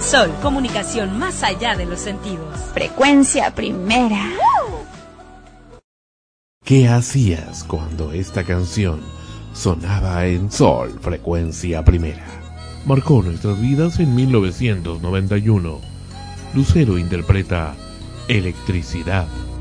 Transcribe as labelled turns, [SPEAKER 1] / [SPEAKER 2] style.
[SPEAKER 1] Sol, comunicación más allá de los sentidos.
[SPEAKER 2] Frecuencia primera.
[SPEAKER 3] ¿Qué hacías cuando esta canción sonaba en Sol, frecuencia primera? Marcó nuestras vidas en 1991. Lucero interpreta Electricidad.